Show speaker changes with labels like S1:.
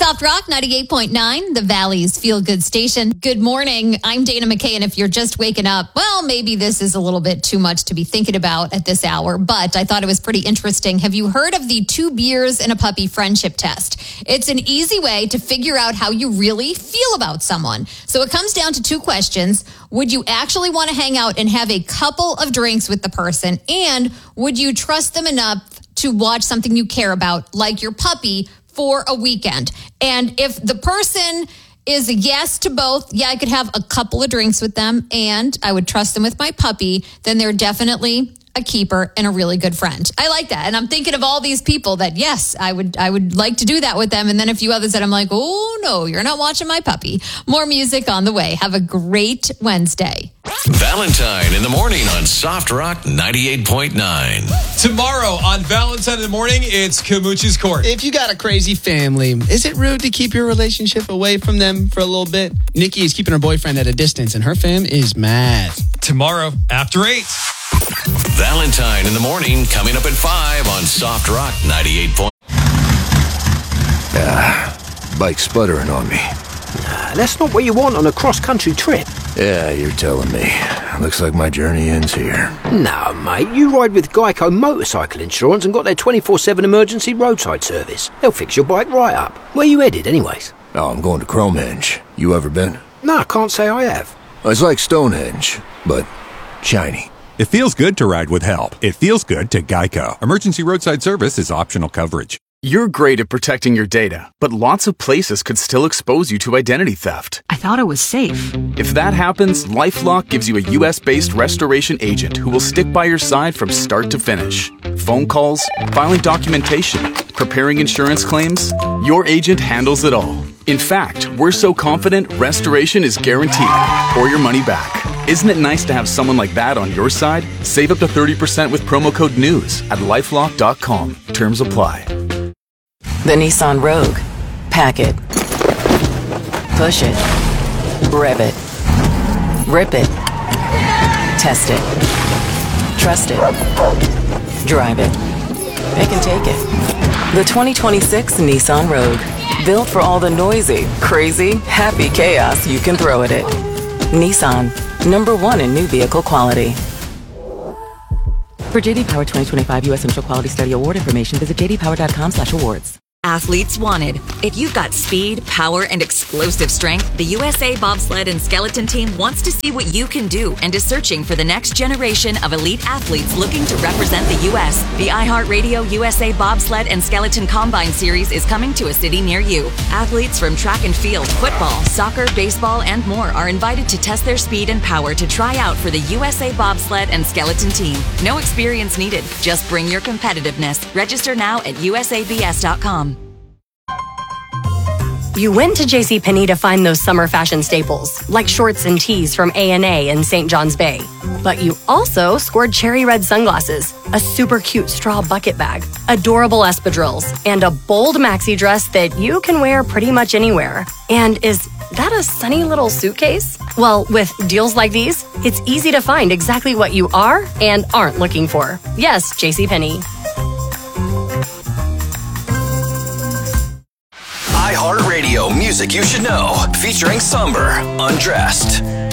S1: Soft Rock 98.9, the Valley's feel-good station. Good morning. I'm Dana McKay, and if you're just waking up, well, maybe this is a little bit too much to be thinking about at this hour, but I thought it was pretty interesting. Have you heard of the 2 beers and a puppy friendship test? It's an easy way to figure out how you really feel about someone. So it comes down to 2 questions. Would you actually want to hang out and have a couple of drinks with the person? And would you trust them enough to watch something you care about, like your puppy, for a weekend? And if the person is a yes to both, yeah, I could have a couple of drinks with them and I would trust them with my puppy, then they're definitely a keeper and a really good friend. I like that. And I'm thinking of all these people that, yes, I would like to do that with them. And then a few others that I'm like, oh no, you're not watching my puppy. More music on the way. Have a great Wednesday.
S2: Valentine in the morning on Soft Rock 98.9.
S3: Tomorrow on Valentine in the morning, it's Kamuchi's Court.
S4: If you got a crazy family, is it rude to keep your relationship away from them for a little bit? Nikki is keeping her boyfriend at a distance and her fam is mad.
S3: Tomorrow after 8.
S2: Valentine in the morning coming up at 5 on Soft Rock 98.
S5: Bike's sputtering on me.
S6: That's not what you want on a cross-country trip.
S5: Yeah, you're telling me. Looks like my journey ends here.
S6: No, mate, you ride with Geico Motorcycle Insurance and got their 24/7 emergency roadside service. They'll fix your bike right up. Where you headed, anyways?
S5: Oh, I'm going to Cromehenge. You ever been?
S6: No, I can't say I have.
S5: It's like Stonehenge, but shiny.
S7: It feels good to ride with help. It feels good to Geico. Emergency roadside service is optional coverage.
S8: You're great at protecting your data, but lots of places could still expose you to identity theft.
S9: I thought it was safe.
S8: If that happens, LifeLock gives you a US-based restoration agent who will stick by your side from start to finish. Phone calls, filing documentation, preparing insurance claims, your agent handles it all. In fact, we're so confident restoration is guaranteed or your money back. Isn't it nice to have someone like that on your side? Save up to 30% with promo code NEWS at lifelock.com. Terms apply.
S9: The Nissan Rogue. Pack it. Push it. Rev it. Rip it. Test it. Trust it. Drive it. They can take it. The 2026 Nissan Rogue. Built for all the noisy, crazy, happy chaos you can throw at it. Nissan. #1 in new vehicle quality. For JD Power 2025 U.S. Central Quality Study Award information, visit jdpower.com/awards.
S10: Athletes wanted. If you've got speed, power, and explosive strength, the USA Bobsled and Skeleton Team wants to see what you can do and is searching for the next generation of elite athletes looking to represent the U.S. The iHeartRadio USA Bobsled and Skeleton Combine Series is coming to a city near you. Athletes from track and field, football, soccer, baseball, and more are invited to test their speed and power to try out for the USA Bobsled and Skeleton Team. No experience needed. Just bring your competitiveness. Register now at usabs.com.
S11: You went to JCPenney to find those summer fashion staples, like shorts and tees from A&A and St. John's Bay. But you also scored cherry red sunglasses, a super cute straw bucket bag, adorable espadrilles, and a bold maxi dress that you can wear pretty much anywhere. And is that a sunny little suitcase? Well, with deals like these, it's easy to find exactly what you are and aren't looking for. Yes, JCPenney.
S2: iHeartRadio music you should know, featuring Somber, Undressed.